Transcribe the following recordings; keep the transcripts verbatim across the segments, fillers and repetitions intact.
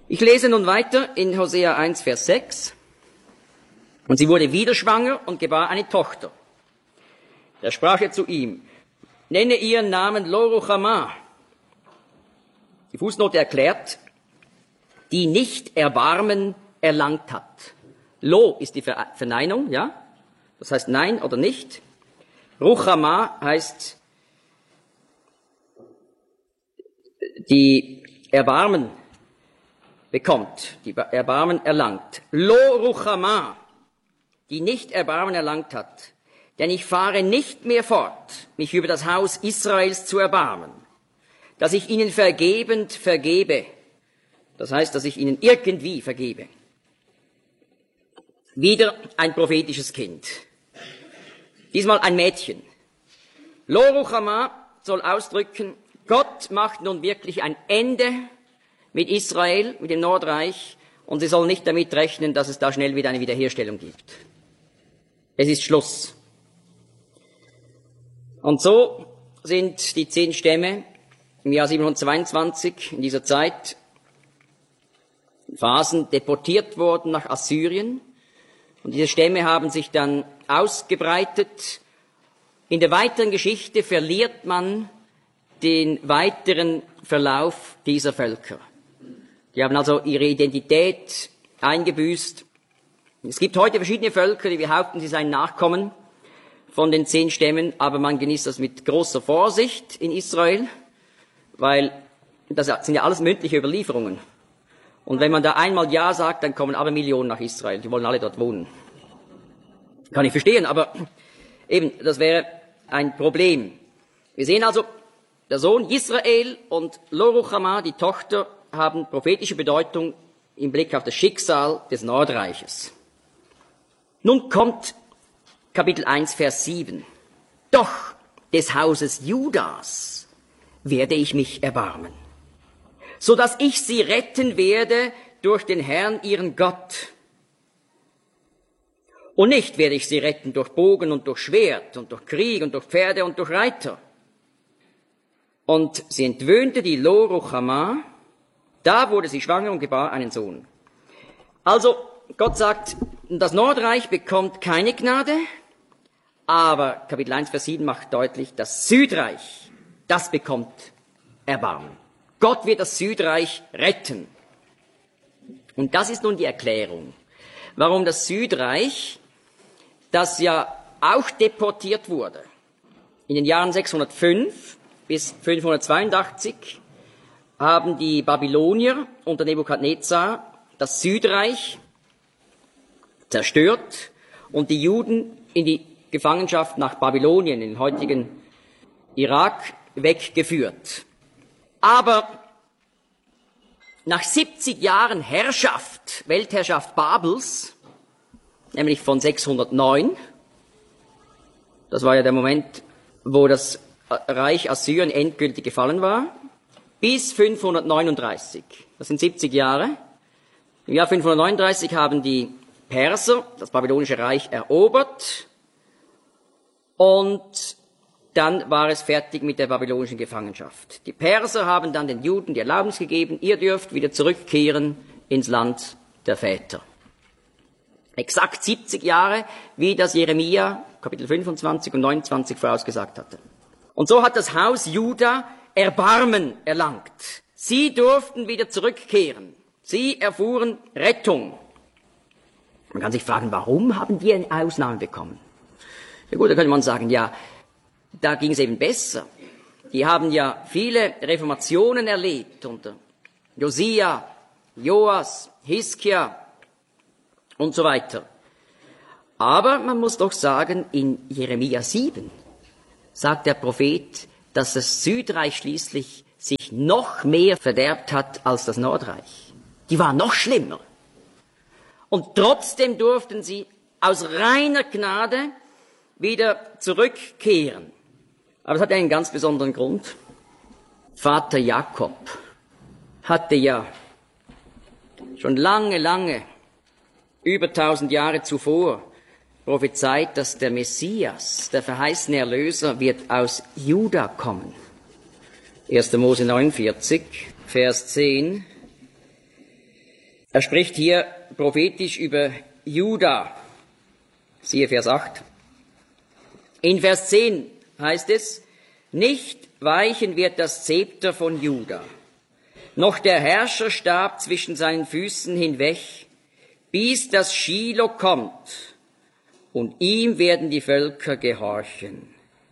Ich lese nun weiter in Hosea eins, Vers sechs. Und sie wurde wieder schwanger und gebar eine Tochter. Da sprach er zu ihm, nenne ihren Namen Lo Ruchama. Die Fußnote erklärt, die nicht Erbarmen erlangt hat. Lo ist die Verneinung, ja? Das heißt nein oder nicht. Ruchama heißt die Erbarmen bekommt, die Erbarmen erlangt. Lo Ruchama, die nicht Erbarmen erlangt hat. Denn ich fahre nicht mehr fort, mich über das Haus Israels zu erbarmen, dass ich ihnen vergebend vergebe. Das heißt, dass ich ihnen irgendwie vergebe. Wieder ein prophetisches Kind. Diesmal ein Mädchen. Lo Ruchama soll ausdrücken, Gott macht nun wirklich ein Ende mit Israel, mit dem Nordreich, und sie sollen nicht damit rechnen, dass es da schnell wieder eine Wiederherstellung gibt. Es ist Schluss. Und so sind die zehn Stämme im Jahr siebenhundertzweiundzwanzig in dieser Zeit Phasen deportiert worden nach Assyrien. Und diese Stämme haben sich dann ausgebreitet. In der weiteren Geschichte verliert man den weiteren Verlauf dieser Völker. Die haben also ihre Identität eingebüßt. Es gibt heute verschiedene Völker, die behaupten, sie seien Nachkommen von den zehn Stämmen, aber man genießt das mit großer Vorsicht in Israel, weil das sind ja alles mündliche Überlieferungen. Und wenn man da einmal Ja sagt, dann kommen alle Millionen nach Israel. Die wollen alle dort wohnen. Kann ich verstehen, aber eben, das wäre ein Problem. Wir sehen also, der Sohn Israel und Lo Ruchama, die Tochter, haben prophetische Bedeutung im Blick auf das Schicksal des Nordreiches. Nun kommt Kapitel eins, Vers sieben. Doch des Hauses Judas werde ich mich erbarmen, so dass ich sie retten werde durch den Herrn, ihren Gott. Und nicht werde ich sie retten durch Bogen und durch Schwert und durch Krieg und durch Pferde und durch Reiter. Und sie entwöhnte die Lo Ruchama, da wurde sie schwanger und gebar einen Sohn. Also, Gott sagt, das Nordreich bekommt keine Gnade, aber Kapitel eins, Vers sieben macht deutlich, das Südreich, das bekommt Erbarmen. Gott wird das Südreich retten. Und das ist nun die Erklärung, warum das Südreich, das ja auch deportiert wurde, in den Jahren sechshundertfünf bis fünfhundertzweiundachtzig, haben die Babylonier unter Nebukadnezar das Südreich zerstört und die Juden in die Gefangenschaft nach Babylonien, in den heutigen Irak, weggeführt. Aber nach siebzig Jahren Herrschaft, Weltherrschaft Babels, nämlich von sechshundertneun, das war ja der Moment, wo das Reich Assyrien endgültig gefallen war, bis fünfhundertneununddreißig. Das sind siebzig Jahre. Im Jahr fünfhundertneununddreißig haben die Perser das babylonische Reich erobert und dann war es fertig mit der babylonischen Gefangenschaft. Die Perser haben dann den Juden die Erlaubnis gegeben, ihr dürft wieder zurückkehren ins Land der Väter. Exakt siebzig Jahre, wie das Jeremia, Kapitel fünfundzwanzig und neunundzwanzig vorausgesagt hatte. Und so hat das Haus Juda Erbarmen erlangt. Sie durften wieder zurückkehren. Sie erfuhren Rettung. Man kann sich fragen, warum haben die eine Ausnahme bekommen? Ja gut, da könnte man sagen, ja, da ging es eben besser. Die haben ja viele Reformationen erlebt unter Josia, Joas, Hiskia und so weiter. Aber man muss doch sagen, in Jeremia sieben sagt der Prophet, dass das Südreich schließlich sich noch mehr verderbt hat als das Nordreich. Die waren noch schlimmer. Und trotzdem durften sie aus reiner Gnade wieder zurückkehren. Aber es hat einen ganz besonderen Grund. Vater Jakob hatte ja schon lange, lange, über tausend Jahre zuvor prophezeit, dass der Messias, der verheißene Erlöser, wird aus Juda kommen. erster Mose neunundvierzig, Vers zehn. Er spricht hier prophetisch über Juda. Siehe Vers acht. In Vers zehn heißt es, nicht weichen wird das Zepter von Juda, noch der Herrscherstab zwischen seinen Füßen hinweg, bis das Schilo kommt, und ihm werden die Völker gehorchen.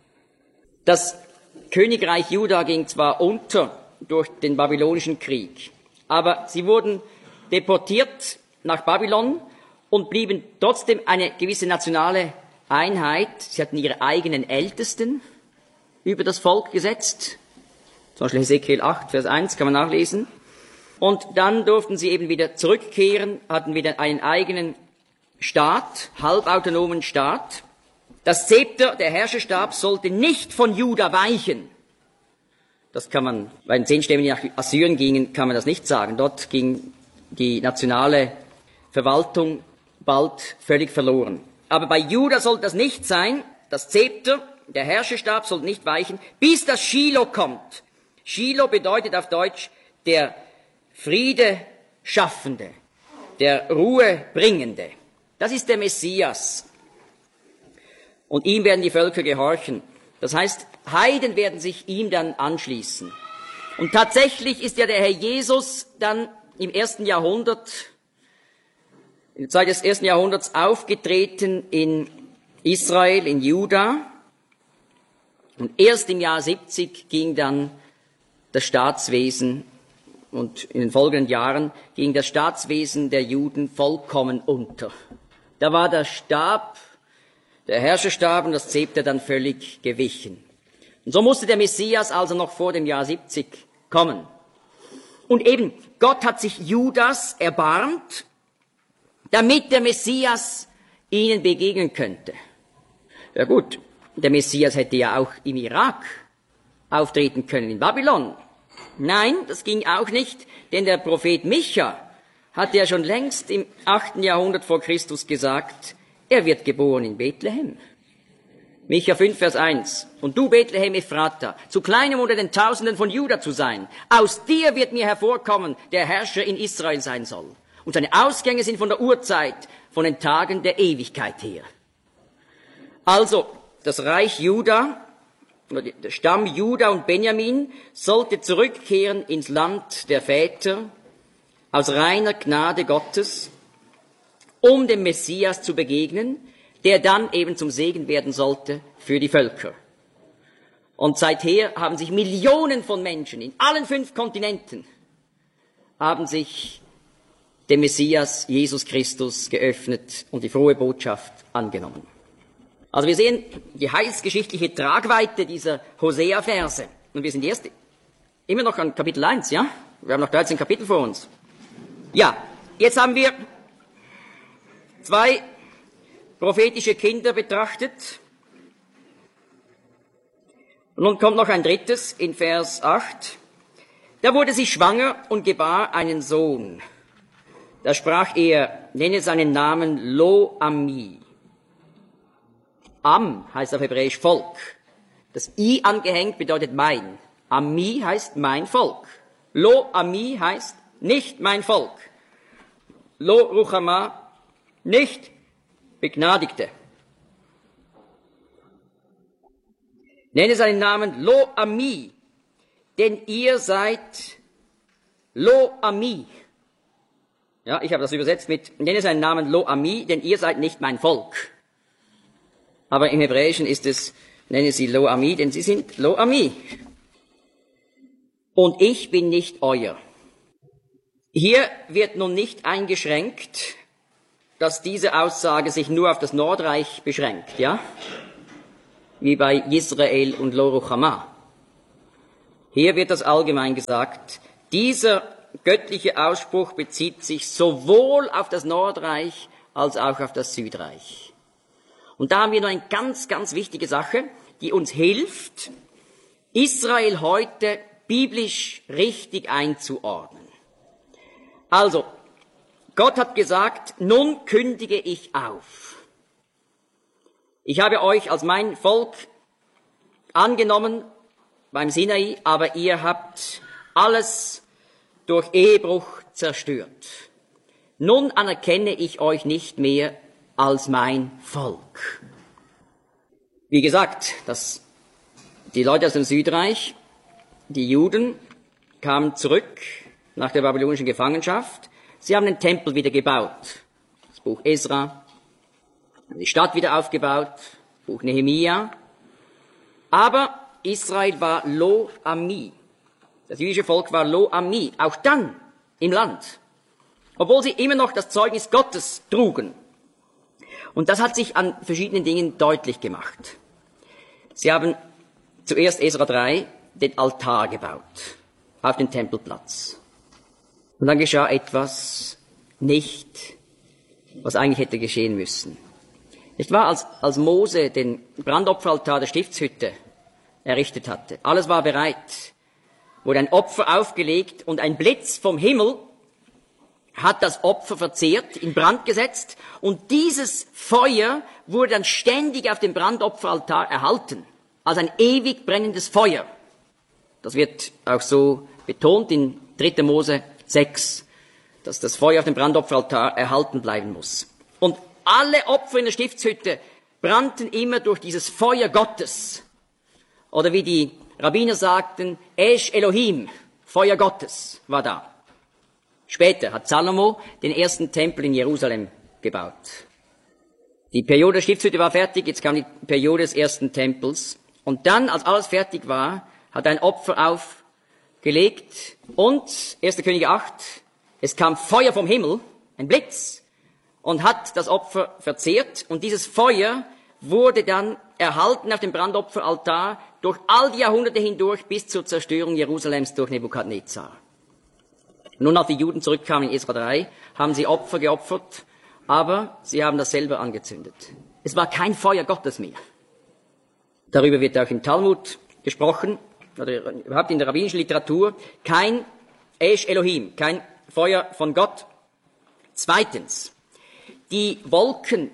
Das Königreich Juda ging zwar unter durch den babylonischen Krieg, aber sie wurden deportiert nach Babylon und blieben trotzdem eine gewisse nationale Einheit. Sie hatten ihre eigenen Ältesten über das Volk gesetzt. Zum Beispiel Hesekiel acht, Vers eins kann man nachlesen. Und dann durften sie eben wieder zurückkehren, hatten wieder einen eigenen Staat, halbautonomen Staat. Das Zepter, der Herrscherstab, sollte nicht von Juda weichen. Das kann man, bei den zehn Stämmen, die nach Assyrien gingen, kann man das nicht sagen. Dort ging die nationale Verwaltung bald völlig verloren. Aber bei Juda sollte das nicht sein. Das Zepter, der Herrscherstab, sollte nicht weichen, bis das Schilo kommt. Schilo bedeutet auf Deutsch der Friede schaffende, der Ruhe bringende. Das ist der Messias. Und ihm werden die Völker gehorchen. Das heißt, Heiden werden sich ihm dann anschließen. Und tatsächlich ist ja der Herr Jesus dann im ersten Jahrhundert, in der Zeit des ersten Jahrhunderts aufgetreten in Israel, in Juda. Und erst im Jahr siebzig ging dann das Staatswesen, und in den folgenden Jahren ging das Staatswesen der Juden vollkommen unter. Da war der Stab, der Herrscherstab und das Zepter dann völlig gewichen. Und so musste der Messias also noch vor dem Jahr siebzig kommen. Und eben, Gott hat sich Judas erbarmt, damit der Messias ihnen begegnen könnte. Ja gut, der Messias hätte ja auch im Irak auftreten können, in Babylon. Nein, das ging auch nicht, denn der Prophet Micha hat ja schon längst im achten Jahrhundert vor Christus gesagt, er wird geboren in Bethlehem. Micha fünf, Vers eins. Und du, Bethlehem Ephrata, zu kleinem unter den Tausenden von Juda zu sein, aus dir wird mir hervorkommen, der Herrscher in Israel sein soll. Und seine Ausgänge sind von der Urzeit, von den Tagen der Ewigkeit her. Also, das Reich Juda, der Stamm Juda und Benjamin, sollte zurückkehren ins Land der Väter, aus reiner Gnade Gottes, um dem Messias zu begegnen, der dann eben zum Segen werden sollte für die Völker. Und seither haben sich Millionen von Menschen in allen fünf Kontinenten haben sich dem Messias Jesus Christus geöffnet und die frohe Botschaft angenommen. Also wir sehen die heilsgeschichtliche Tragweite dieser Hosea-Verse. Und wir sind erst immer noch an Kapitel eins, ja? Wir haben noch dreizehn Kapitel vor uns. Ja, jetzt haben wir zwei prophetische Kinder betrachtet. Und nun kommt noch ein drittes in Vers acht. Da wurde sie schwanger und gebar einen Sohn. Da sprach er, nenne seinen Namen Lo-Ami. Am heißt auf Hebräisch Volk. Das I angehängt bedeutet mein. Ami heißt mein Volk. Lo-Ami heißt nicht mein Volk. Lo-Ruchama, nicht Begnadigte. Nenne seinen Namen Lo-Ami, denn ihr seid Lo-Ami. Ja, ich habe das übersetzt mit, nenne seinen Namen Lo-Ami, denn ihr seid nicht mein Volk. Aber im Hebräischen ist es, nenne sie Lo-Ami, denn sie sind Lo-Ami. Und ich bin nicht euer. Hier wird nun nicht eingeschränkt, dass diese Aussage sich nur auf das Nordreich beschränkt, ja? Wie bei Israel und Lo-Ruchama. Hier wird das allgemein gesagt. Dieser göttliche Ausspruch bezieht sich sowohl auf das Nordreich als auch auf das Südreich. Und da haben wir noch eine ganz, ganz wichtige Sache, die uns hilft, Israel heute biblisch richtig einzuordnen. Also, Gott hat gesagt, nun kündige ich auf. Ich habe euch als mein Volk angenommen beim Sinai, aber ihr habt alles durch Ehebruch zerstört. nun anerkenne ich euch nicht mehr als mein Volk. Wie gesagt, das, die Leute aus dem Südreich, die Juden, kamen zurück nach der babylonischen Gefangenschaft. Sie haben den Tempel wieder gebaut. Das Buch Esra, die Stadt wieder aufgebaut, Buch Nehemia. Aber Israel war Lo Ami. Das jüdische Volk war Lo Ami, auch dann im Land, obwohl sie immer noch das Zeugnis Gottes trugen. Und das hat sich an verschiedenen Dingen deutlich gemacht. Sie haben zuerst Esra drei den Altar gebaut auf den Tempelplatz. Und dann geschah etwas nicht, was eigentlich hätte geschehen müssen. Nicht wahr? Als, als Mose den Brandopferaltar der Stiftshütte errichtet hatte, alles war bereit, wurde ein Opfer aufgelegt und ein Blitz vom Himmel hat das Opfer verzehrt, in Brand gesetzt, und dieses Feuer wurde dann ständig auf dem Brandopferaltar erhalten, als ein ewig brennendes Feuer. Das wird auch so betont in dritter Mose sechs, dass das Feuer auf dem Brandopferaltar erhalten bleiben muss. Und alle Opfer in der Stiftshütte brannten immer durch dieses Feuer Gottes. Oder wie die Rabbiner sagten, Esh Elohim, Feuer Gottes war da. Später hat Salomo den ersten Tempel in Jerusalem gebaut. Die Periode der Stiftshütte war fertig, jetzt kam die Periode des ersten Tempels. Und dann, als alles fertig war, hat er ein Opfer aufgelegt und, erster Könige acht, es kam Feuer vom Himmel, ein Blitz, und hat das Opfer verzehrt. Und dieses Feuer wurde dann erhalten auf dem Brandopferaltar durch all die Jahrhunderte hindurch bis zur Zerstörung Jerusalems durch Nebukadnezar. Nun, als die Juden zurückkamen in Esra drei, haben sie Opfer geopfert, aber sie haben das selber angezündet. Es war kein Feuer Gottes mehr. Darüber wird auch im Talmud gesprochen, oder überhaupt in der rabbinischen Literatur, kein Esh Elohim, kein Feuer von Gott. Zweitens, die Wolken-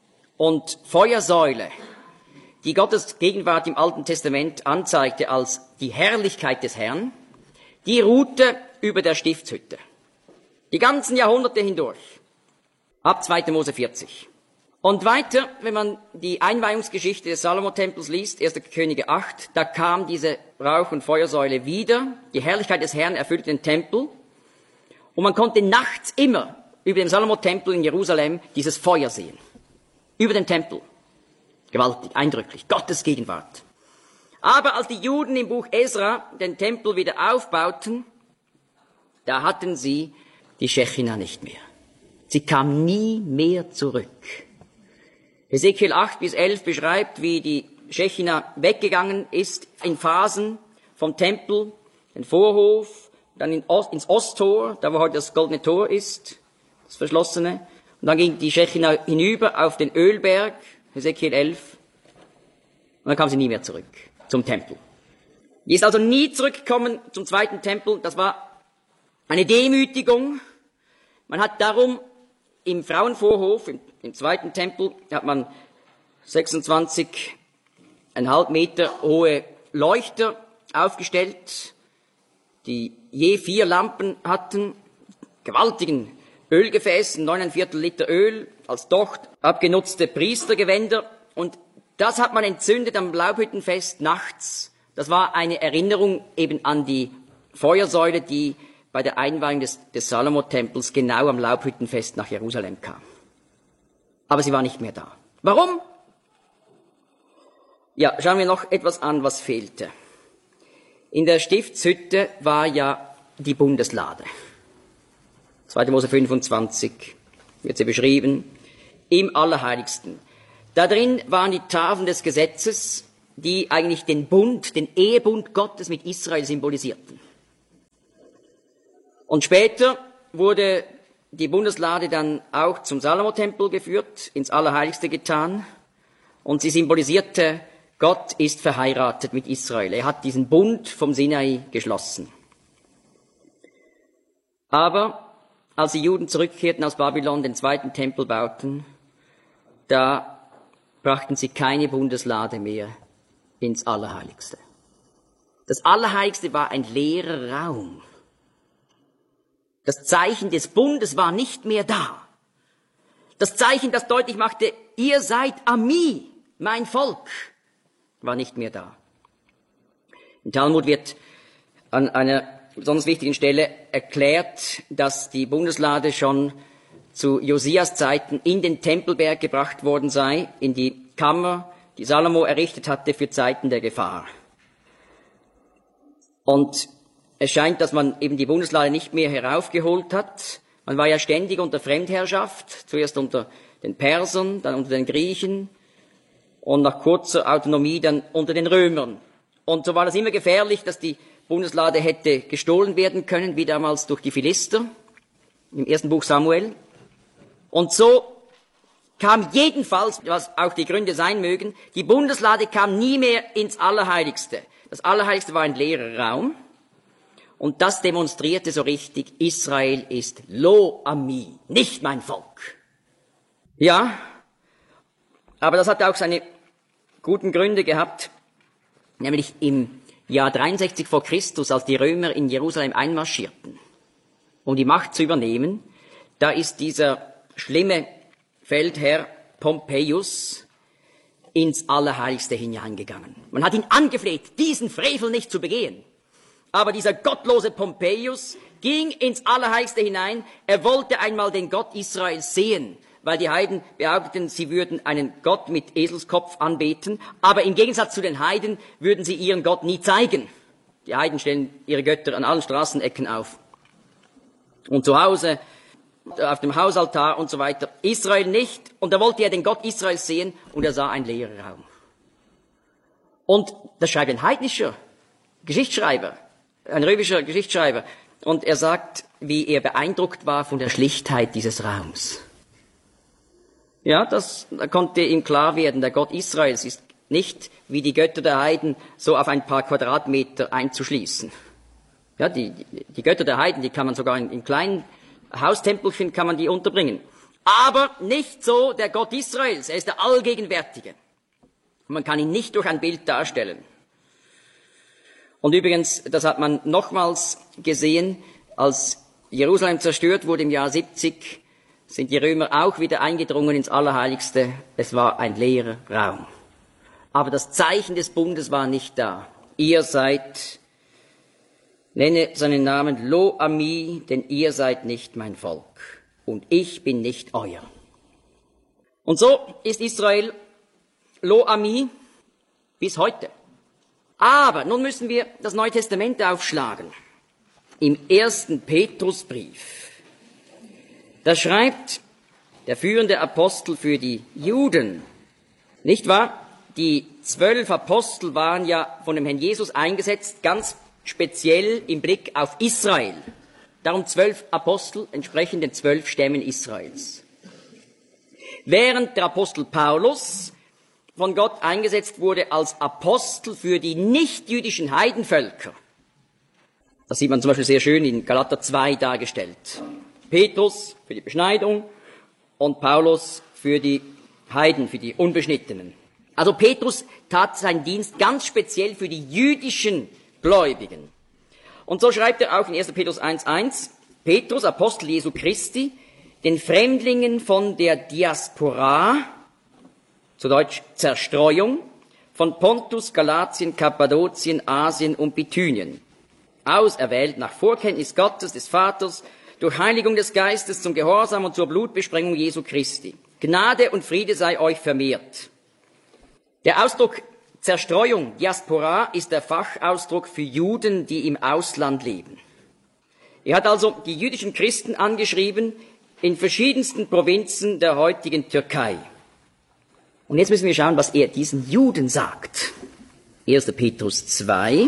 und Feuersäule, die Gottes Gegenwart im Alten Testament anzeigte als die Herrlichkeit des Herrn, die ruhte über der Stiftshütte. Die ganzen Jahrhunderte hindurch. Ab zweiter Mose vierzig. Und weiter, wenn man die Einweihungsgeschichte des Salomo-Tempels liest, erster Könige acht, da kam diese Rauch- und Feuersäule wieder. Die Herrlichkeit des Herrn erfüllte den Tempel. Und man konnte nachts immer über dem Salomo-Tempel in Jerusalem dieses Feuer sehen. Über dem Tempel. Gewaltig, eindrücklich. Gottes Gegenwart. Aber als die Juden im Buch Esra den Tempel wieder aufbauten, da hatten sie die Schechina nicht mehr. Sie kam nie mehr zurück. Hesekiel acht bis elf beschreibt, wie die Schechina weggegangen ist in Phasen vom Tempel, den Vorhof, dann in Ost, ins Osttor, da wo heute das goldene Tor ist, das verschlossene. Und dann ging die Schechina hinüber auf den Ölberg, Hesekiel elf, und dann kam sie nie mehr zurück zum Tempel. Die ist also nie zurückgekommen zum zweiten Tempel. Das war eine Demütigung. Man hat darum im Frauenvorhof, im, im zweiten Tempel, hat man sechsundzwanzig Komma fünf Meter hohe Leuchter aufgestellt, die je vier Lampen hatten, gewaltigen Ölgefäßen, neuneinviertel Liter Öl, als Docht abgenutzte Priestergewänder. Und das hat man entzündet am Laubhüttenfest nachts. Das war eine Erinnerung eben an die Feuersäule, die bei der Einweihung des, des Salomo-Tempels genau am Laubhüttenfest nach Jerusalem kam. Aber sie war nicht mehr da. Warum? Ja, schauen wir noch etwas an, was fehlte. In der Stiftshütte war ja die Bundeslade. zweiter Mose fünfundzwanzig wird sie beschrieben. Im Allerheiligsten. Da drin waren die Tafeln des Gesetzes, die eigentlich den Bund, den Ehebund Gottes mit Israel symbolisierten. Und später wurde die Bundeslade dann auch zum Salomo-Tempel geführt, ins Allerheiligste getan. Und sie symbolisierte, Gott ist verheiratet mit Israel. Er hat diesen Bund vom Sinai geschlossen. Aber als die Juden zurückkehrten aus Babylon, den zweiten Tempel bauten, da brachten sie keine Bundeslade mehr ins Allerheiligste. Das Allerheiligste war ein leerer Raum. Das Zeichen des Bundes war nicht mehr da. Das Zeichen, das deutlich machte, ihr seid Ami, mein Volk, war nicht mehr da. Im Talmud wird an einer besonders wichtigen Stelle erklärt, dass die Bundeslade schon zu Josias Zeiten in den Tempelberg gebracht worden sei, in die Kammer, die Salomo errichtet hatte für Zeiten der Gefahr. Und es scheint, dass man eben die Bundeslade nicht mehr heraufgeholt hat. Man war ja ständig unter Fremdherrschaft, zuerst unter den Persern, dann unter den Griechen und nach kurzer Autonomie dann unter den Römern. Und so war das immer gefährlich, dass die Bundeslade hätte gestohlen werden können, wie damals durch die Philister im ersten Buch Samuel. Und so kam jedenfalls, was auch die Gründe sein mögen, die Bundeslade kam nie mehr ins Allerheiligste. Das Allerheiligste war ein leerer Raum. Und das demonstrierte so richtig, Israel ist Lo Ami, nicht mein Volk. Ja, aber das hat auch seine guten Gründe gehabt, nämlich im Jahr dreiundsechzig vor Christus, als die Römer in Jerusalem einmarschierten, um die Macht zu übernehmen, da ist dieser schlimme Feldherr Pompeius ins Allerheiligste hineingegangen. Man hat ihn angefleht, diesen Frevel nicht zu begehen. Aber dieser gottlose Pompeius ging ins Allerheiligste hinein. Er wollte einmal den Gott Israels sehen, weil die Heiden behaupteten, sie würden einen Gott mit Eselskopf anbeten. Aber im Gegensatz zu den Heiden würden sie ihren Gott nie zeigen. Die Heiden stellen ihre Götter an allen Straßenecken auf. Und zu Hause, auf dem Hausaltar und so weiter. Israel nicht. Und da wollte er den Gott Israels sehen und er sah einen leeren Raum. Und das schreibt ein heidnischer Geschichtsschreiber. Ein römischer Geschichtsschreiber, und er sagt, wie er beeindruckt war von der Schlichtheit dieses Raums. Ja, das da konnte ihm klar werden, der Gott Israels ist nicht wie die Götter der Heiden so auf ein paar Quadratmeter einzuschließen. Ja, die, die Götter der Heiden, die kann man sogar in, in kleinen Haustempelchen kann man die unterbringen. Aber nicht so der Gott Israels, er ist der Allgegenwärtige. Man kann ihn nicht durch ein Bild darstellen. Und übrigens, das hat man nochmals gesehen, als Jerusalem zerstört wurde im Jahr siebzig, sind die Römer auch wieder eingedrungen ins Allerheiligste. Es war ein leerer Raum. Aber das Zeichen des Bundes war nicht da. Ihr seid, nenne seinen Namen Lo Ami, denn ihr seid nicht mein Volk. Und ich bin nicht euer. Und so ist Israel Lo Ami bis heute. Aber nun müssen wir das Neue Testament aufschlagen. Im ersten Petrusbrief. Da schreibt der führende Apostel für die Juden. Nicht wahr? Die zwölf Apostel waren ja von dem Herrn Jesus eingesetzt, ganz speziell im Blick auf Israel. Darum zwölf Apostel entsprechen den zwölf Stämmen Israels. Während der Apostel Paulus von Gott eingesetzt wurde als Apostel für die nichtjüdischen Heidenvölker. Das sieht man zum Beispiel sehr schön in Galater zwei dargestellt. Petrus für die Beschneidung und Paulus für die Heiden, für die Unbeschnittenen. Also Petrus tat seinen Dienst ganz speziell für die jüdischen Gläubigen. Und so schreibt er auch in erster Petrus eins eins, Petrus, Apostel Jesu Christi, den Fremdlingen von der Diaspora, zu Deutsch Zerstreuung, von Pontus, Galatien, Kappadokien, Asien und Bithynien, auserwählt nach Vorkenntnis Gottes, des Vaters, durch Heiligung des Geistes zum Gehorsam und zur Blutbesprengung Jesu Christi. Gnade und Friede sei euch vermehrt. Der Ausdruck Zerstreuung, Diaspora, ist der Fachausdruck für Juden, die im Ausland leben. Er hat also die jüdischen Christen angeschrieben in verschiedensten Provinzen der heutigen Türkei. Und jetzt müssen wir schauen, was er diesen Juden sagt. erster Petrus zwei,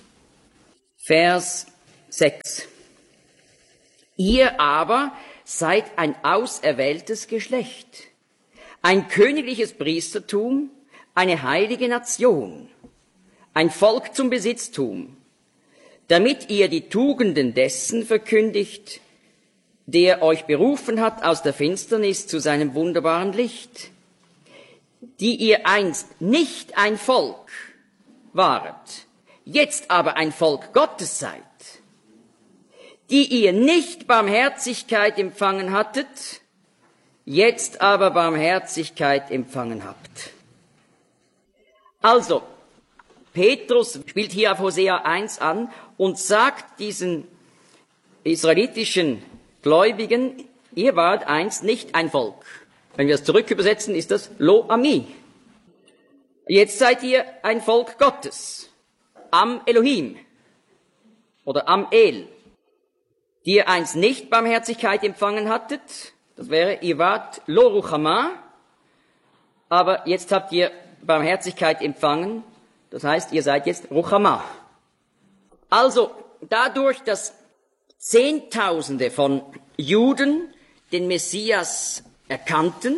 Vers sechs. Ihr aber seid ein auserwähltes Geschlecht, ein königliches Priestertum, eine heilige Nation, ein Volk zum Besitztum, damit ihr die Tugenden dessen verkündigt, der euch berufen hat aus der Finsternis zu seinem wunderbaren Licht, die ihr einst nicht ein Volk waret, jetzt aber ein Volk Gottes seid, die ihr nicht Barmherzigkeit empfangen hattet, jetzt aber Barmherzigkeit empfangen habt. Also, Petrus spielt hier auf Hosea eins an und sagt diesen israelitischen Gläubigen, ihr wart einst nicht ein Volk. Wenn wir es zurückübersetzen, ist das Lo Ami. Jetzt seid ihr ein Volk Gottes, Am Elohim oder Am El, die ihr einst nicht Barmherzigkeit empfangen hattet. Das wäre, ihr wart Lo Ruchama, aber jetzt habt ihr Barmherzigkeit empfangen. Das heißt, ihr seid jetzt Ruchama. Also, dadurch, dass Zehntausende von Juden den Messias erkannten,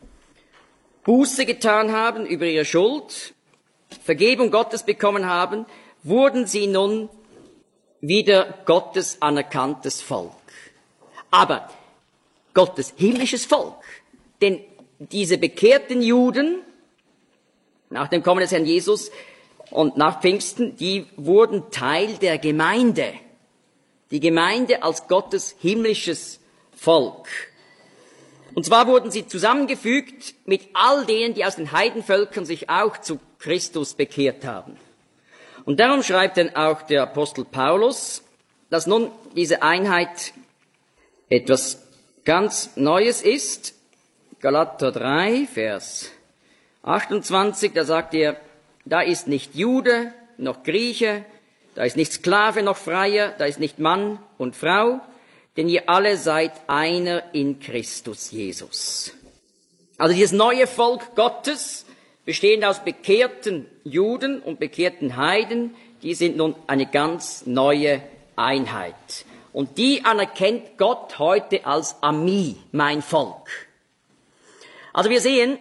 Buße getan haben über ihre Schuld, Vergebung Gottes bekommen haben, wurden sie nun wieder Gottes anerkanntes Volk. Aber Gottes himmlisches Volk. Denn diese bekehrten Juden, nach dem Kommen des Herrn Jesus und nach Pfingsten, die wurden Teil der Gemeinde. Die Gemeinde als Gottes himmlisches Volk. Und zwar wurden sie zusammengefügt mit all denen, die aus den Heidenvölkern sich auch zu Christus bekehrt haben. Und darum schreibt dann auch der Apostel Paulus, dass nun diese Einheit etwas ganz Neues ist. Galater drei, Vers achtundzwanzig, da sagt er, da ist nicht Jude noch Grieche, da ist nicht Sklave noch Freier, da ist nicht Mann und Frau, denn ihr alle seid einer in Christus Jesus. Also dieses neue Volk Gottes, bestehend aus bekehrten Juden und bekehrten Heiden, die sind nun eine ganz neue Einheit. Und die anerkennt Gott heute als Ami, mein Volk. Also wir sehen,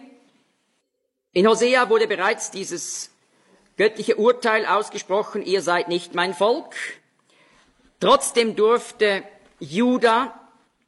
in Hosea wurde bereits dieses göttliche Urteil ausgesprochen, ihr seid nicht mein Volk. Trotzdem durfte Juda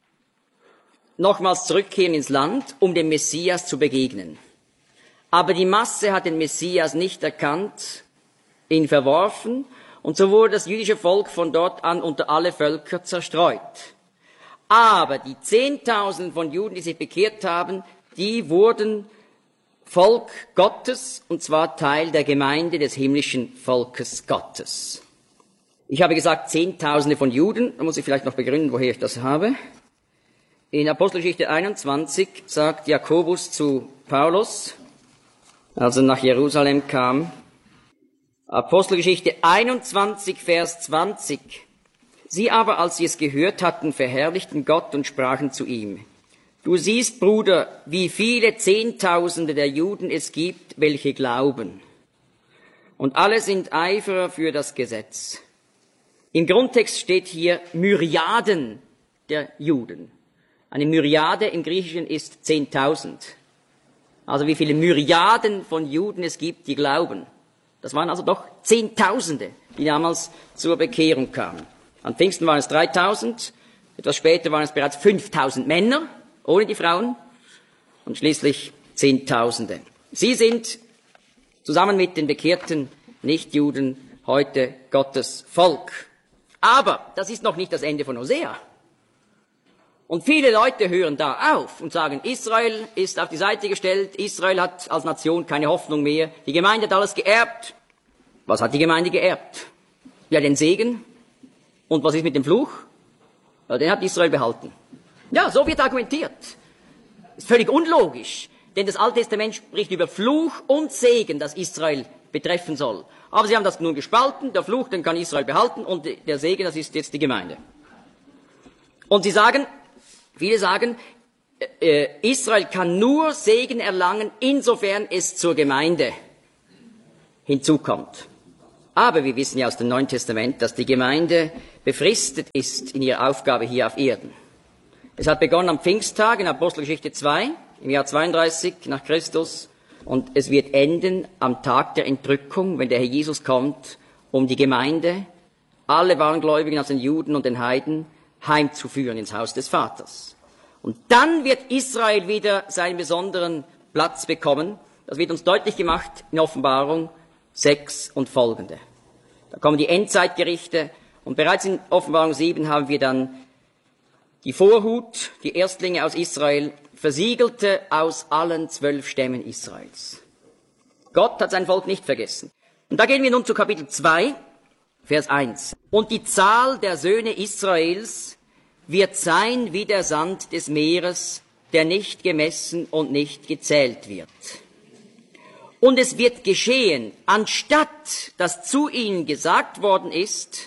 nochmals zurückkehren ins Land, um dem Messias zu begegnen. Aber die Masse hat den Messias nicht erkannt, ihn verworfen, und so wurde das jüdische Volk von dort an unter alle Völker zerstreut. Aber die Zehntausend von Juden, die sich bekehrt haben, die wurden Volk Gottes, und zwar Teil der Gemeinde des himmlischen Volkes Gottes. Ich habe gesagt, Zehntausende von Juden, da muss ich vielleicht noch begründen, woher ich das habe. In Apostelgeschichte einundzwanzig sagt Jakobus zu Paulus, als er nach Jerusalem kam, Apostelgeschichte einundzwanzig, Vers zwanzig. Sie aber, als sie es gehört hatten, verherrlichten Gott und sprachen zu ihm, du siehst, Bruder, wie viele Zehntausende der Juden es gibt, welche glauben. Und alle sind Eiferer für das Gesetz. Im Grundtext steht hier Myriaden der Juden. Eine Myriade im Griechischen ist zehntausend. Also wie viele Myriaden von Juden es gibt, die glauben. Das waren also doch Zehntausende, die damals zur Bekehrung kamen. An Pfingsten waren es dreitausend, etwas später waren es bereits fünftausend Männer, ohne die Frauen, und schließlich Zehntausende. Sie sind zusammen mit den bekehrten Nichtjuden heute Gottes Volk. Aber das ist noch nicht das Ende von Hosea. Und viele Leute hören da auf und sagen, Israel ist auf die Seite gestellt, Israel hat als Nation keine Hoffnung mehr, die Gemeinde hat alles geerbt. Was hat die Gemeinde geerbt? Ja, den Segen. Und was ist mit dem Fluch? Ja, den hat Israel behalten. Ja, so wird argumentiert. Ist völlig unlogisch, denn das Alte Testament spricht über Fluch und Segen, das Israel betreffen soll. Aber sie haben das nun gespalten, der Fluch, den kann Israel behalten, und der Segen, das ist jetzt die Gemeinde. Und sie sagen, viele sagen, äh, Israel kann nur Segen erlangen, insofern es zur Gemeinde hinzukommt. Aber wir wissen ja aus dem Neuen Testament, dass die Gemeinde befristet ist in ihrer Aufgabe hier auf Erden. Es hat begonnen am Pfingsttag in Apostelgeschichte zwei, im Jahr zweiunddreißig nach Christus, und es wird enden am Tag der Entrückung, wenn der Herr Jesus kommt, um die Gemeinde, alle wahren Gläubigen aus den Juden und den Heiden, heimzuführen ins Haus des Vaters. Und dann wird Israel wieder seinen besonderen Platz bekommen. Das wird uns deutlich gemacht in Offenbarung sechs und folgende. Da kommen die Endzeitgerichte Und bereits in Offenbarung sieben haben wir dann die Vorhut, die Erstlinge aus Israel, Versiegelte aus allen zwölf Stämmen Israels. Gott hat sein Volk nicht vergessen. Und da gehen wir nun zu Kapitel zwei, Vers eins. Und die Zahl der Söhne Israels wird sein wie der Sand des Meeres, der nicht gemessen und nicht gezählt wird. Und es wird geschehen, anstatt dass zu ihnen gesagt worden ist,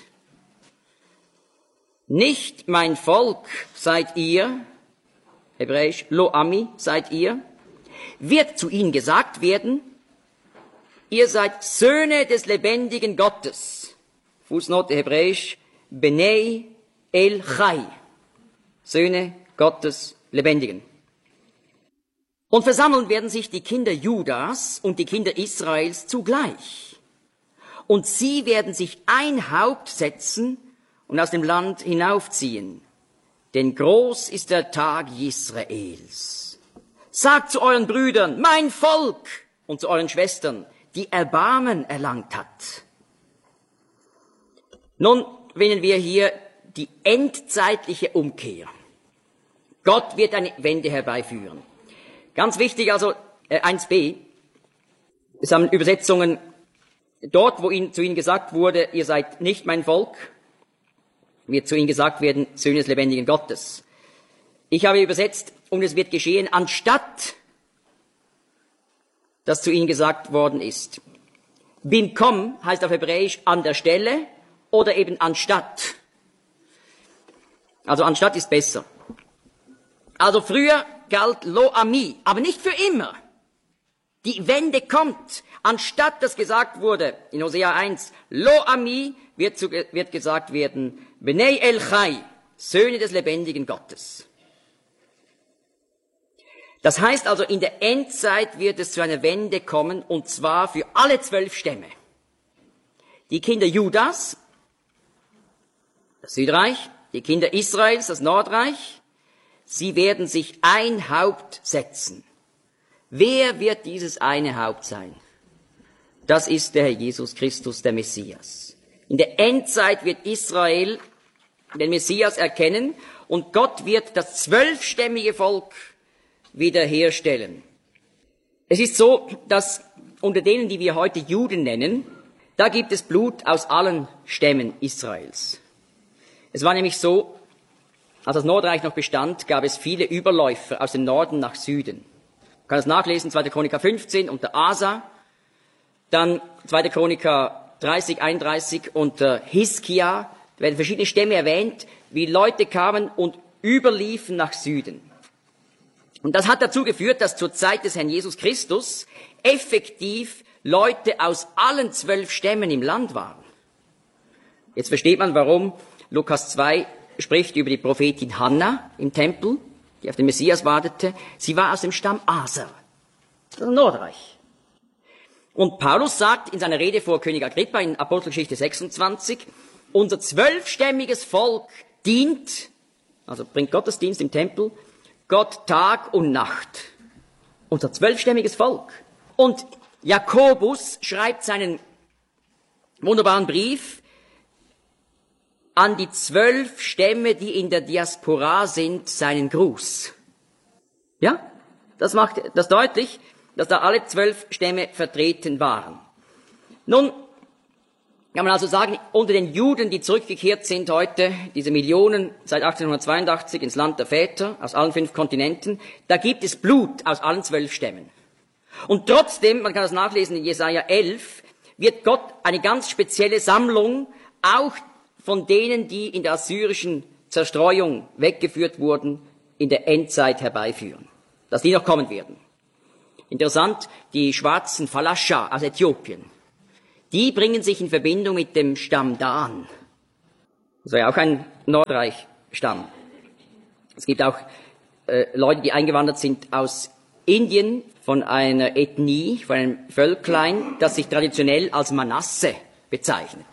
nicht mein Volk seid ihr, hebräisch Lo Ami seid ihr, wird zu ihnen gesagt werden, ihr seid Söhne des lebendigen Gottes. Fußnote hebräisch, Benei El Chai, Söhne Gottes Lebendigen. Und versammeln werden sich die Kinder Judas und die Kinder Israels zugleich. Und sie werden sich ein Haupt setzen und aus dem Land hinaufziehen. Denn groß ist der Tag Israels. Sagt zu euren Brüdern, mein Volk, und zu euren Schwestern, die Erbarmen erlangt hat. Nun finden wir hier die endzeitliche Umkehr. Gott wird eine Wende herbeiführen. Ganz wichtig also, äh, eins b, es haben Übersetzungen, dort wo ihnen, zu ihnen gesagt wurde, ihr seid nicht mein Volk, wird zu ihnen gesagt werden, Söhne des lebendigen Gottes. Ich habe übersetzt, und es wird geschehen, anstatt dass zu ihnen gesagt worden ist. Bimkom heißt auf Hebräisch an der Stelle oder eben anstatt. Also anstatt ist besser. Also früher galt Lo Ami, aber nicht für immer. Die Wende kommt. Anstatt dass gesagt wurde, in Hosea eins, Lo Ami, wird, zu, wird gesagt werden, Benei El Chai, Söhne des lebendigen Gottes. Das heißt also, in der Endzeit wird es zu einer Wende kommen, und zwar für alle zwölf Stämme. Die Kinder Judas, das Südreich, die Kinder Israels, das Nordreich, sie werden sich ein Haupt setzen. Wer wird dieses eine Haupt sein? Das ist der Herr Jesus Christus, der Messias. In der Endzeit wird Israel den Messias erkennen, und Gott wird das zwölfstämmige Volk wiederherstellen. Es ist so, dass unter denen, die wir heute Juden nennen, da gibt es Blut aus allen Stämmen Israels. Es war nämlich so, als das Nordreich noch bestand, gab es viele Überläufer aus dem Norden nach Süden. Man kann das nachlesen, zweiter Chroniker fünfzehn unter Asa, dann zweiter Chroniker dreißig, einunddreißig unter Hiskia, da werden verschiedene Stämme erwähnt, wie Leute kamen und überliefen nach Süden. Und das hat dazu geführt, dass zur Zeit des Herrn Jesus Christus effektiv Leute aus allen zwölf Stämmen im Land waren. Jetzt versteht man, warum Lukas zwei spricht über die Prophetin Hannah im Tempel, die auf den Messias wartete. Sie war aus dem Stamm Aser, das Nordreich. Und Paulus sagt in seiner Rede vor König Agrippa in Apostelgeschichte sechsundzwanzig, unser zwölfstämmiges Volk dient, also bringt Gottesdienst im Tempel, Gott Tag und Nacht. Unser zwölfstämmiges Volk. Und Jakobus schreibt seinen wunderbaren Brief an die zwölf Stämme, die in der Diaspora sind, seinen Gruß. Ja, das macht das deutlich, dass da alle zwölf Stämme vertreten waren. Nun kann man also sagen, unter den Juden, die zurückgekehrt sind heute, diese Millionen seit achtzehnhundertzweiundachtzig ins Land der Väter, aus allen fünf Kontinenten, da gibt es Blut aus allen zwölf Stämmen. Und trotzdem, man kann das nachlesen in Jesaja elf, wird Gott eine ganz spezielle Sammlung auch von denen, die in der assyrischen Zerstreuung weggeführt wurden, in der Endzeit herbeiführen. Dass die noch kommen werden. Interessant, die schwarzen Falascha aus Äthiopien, die bringen sich in Verbindung mit dem Stamm Dan. Das war ja auch ein Nordreich-Stamm. Es gibt auch äh, Leute, die eingewandert sind aus Indien, von einer Ethnie, von einem Völklein, das sich traditionell als Manasse bezeichnet.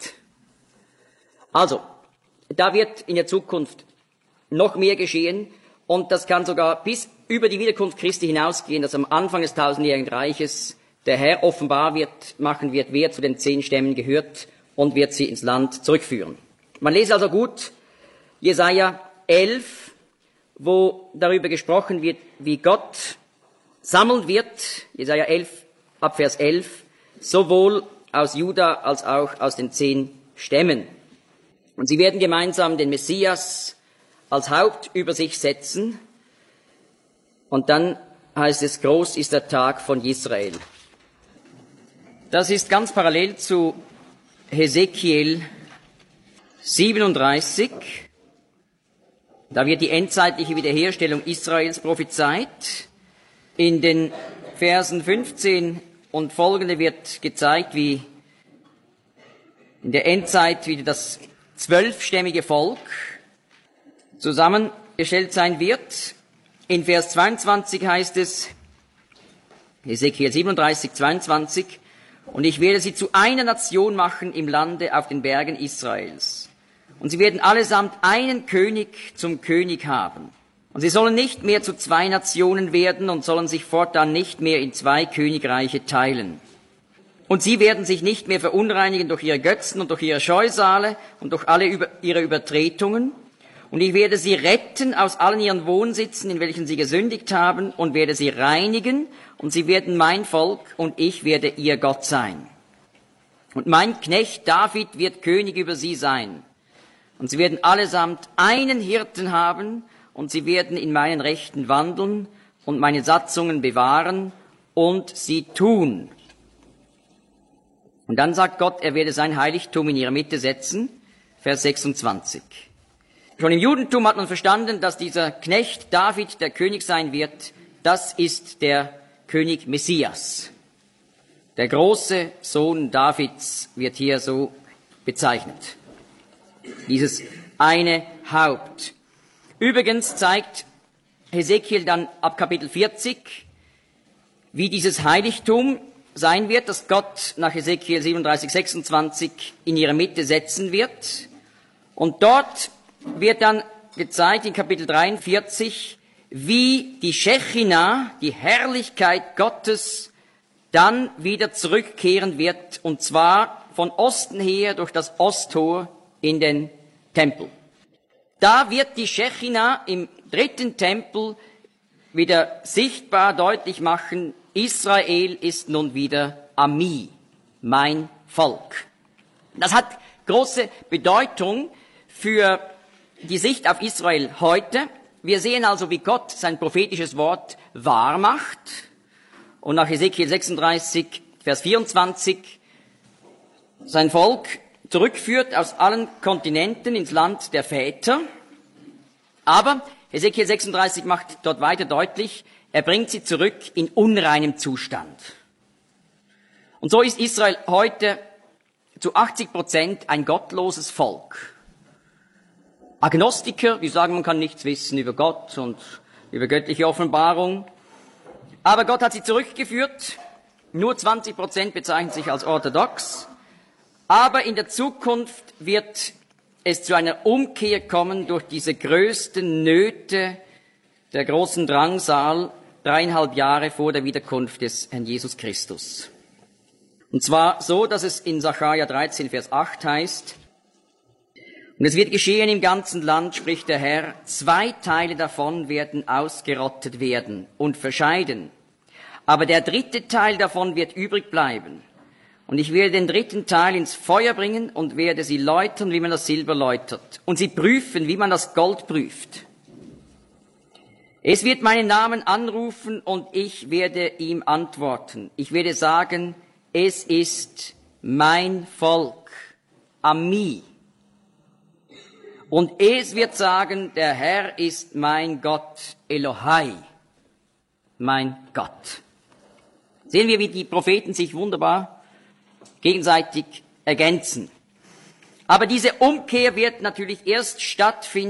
Also, da wird in der Zukunft noch mehr geschehen, und das kann sogar bis über die Wiederkunft Christi hinausgehen, dass am Anfang des tausendjährigen Reiches der Herr offenbar wird, machen wird, wer zu den zehn Stämmen gehört, und wird sie ins Land zurückführen. Man lese also gut Jesaja elf, wo darüber gesprochen wird, wie Gott sammeln wird, Jesaja elf, ab Vers elf, sowohl aus Juda als auch aus den zehn Stämmen. Und sie werden gemeinsam den Messias als Haupt über sich setzen. Und dann heißt es, groß ist der Tag von Israel. Das ist ganz parallel zu Hesekiel siebenunddreißig. Da wird die endzeitliche Wiederherstellung Israels prophezeit. In den Versen fünfzehn und folgende wird gezeigt, wie in der Endzeit wieder das zwölfstämmige Volk zusammengestellt sein wird. In Vers zweiundzwanzig heißt es, Hesekiel siebenunddreißig, zweiundzwanzig, und ich werde sie zu einer Nation machen im Lande auf den Bergen Israels. Und sie werden allesamt einen König zum König haben. Und sie sollen nicht mehr zu zwei Nationen werden und sollen sich fortan nicht mehr in zwei Königreiche teilen. Und sie werden sich nicht mehr verunreinigen durch ihre Götzen und durch ihre Scheusale und durch alle über, ihre Übertretungen. Und ich werde sie retten aus allen ihren Wohnsitzen, in welchen sie gesündigt haben, und werde sie reinigen, und sie werden mein Volk, und ich werde ihr Gott sein. Und mein Knecht David wird König über sie sein. Und sie werden allesamt einen Hirten haben, und sie werden in meinen Rechten wandeln und meine Satzungen bewahren und sie tun. Und dann sagt Gott, er werde sein Heiligtum in ihre Mitte setzen, Vers sechsundzwanzig. Schon im Judentum hat man verstanden, dass dieser Knecht David der König sein wird. Das ist der König Messias. Der große Sohn Davids wird hier so bezeichnet. Dieses eine Haupt. Übrigens zeigt Hesekiel dann ab Kapitel vierzig, wie dieses Heiligtum sein wird, das Gott nach Hesekiel siebenunddreißig, sechsundzwanzig in ihre Mitte setzen wird. Und dort wird dann gezeigt in Kapitel dreiundvierzig, wie die Schechina, die Herrlichkeit Gottes, dann wieder zurückkehren wird, und zwar von Osten her durch das Osttor in den Tempel. Da wird die Schechina im dritten Tempel wieder sichtbar deutlich machen, Israel ist nun wieder Ami, mein Volk. Das hat große Bedeutung für die Sicht auf Israel heute. Wir sehen also, wie Gott sein prophetisches Wort wahr macht. Und nach Hesekiel sechsunddreißig, Vers vierundzwanzig, sein Volk zurückführt aus allen Kontinenten ins Land der Väter. Aber Hesekiel sechsunddreißig macht dort weiter deutlich, er bringt sie zurück in unreinem Zustand. Und so ist Israel heute zu achtzig Prozent ein gottloses Volk. Agnostiker, die sagen, man kann nichts wissen über Gott und über göttliche Offenbarung. Aber Gott hat sie zurückgeführt. Nur zwanzig Prozent bezeichnen sich als orthodox. Aber in der Zukunft wird es zu einer Umkehr kommen durch diese größten Nöte der großen Drangsal, dreieinhalb Jahre vor der Wiederkunft des Herrn Jesus Christus. Und zwar so, dass es in Sacharja dreizehn, Vers acht heißt, und es wird geschehen im ganzen Land, spricht der Herr, zwei Teile davon werden ausgerottet werden und verscheiden. Aber der dritte Teil davon wird übrig bleiben. Und ich werde den dritten Teil ins Feuer bringen und werde sie läutern, wie man das Silber läutert. Und sie prüfen, wie man das Gold prüft. Es wird meinen Namen anrufen und ich werde ihm antworten. Ich werde sagen, es ist mein Volk, Ami. Und es wird sagen, der Herr ist mein Gott, Elohai, mein Gott. Sehen wir, wie die Propheten sich wunderbar gegenseitig ergänzen. Aber diese Umkehr wird natürlich erst stattfinden,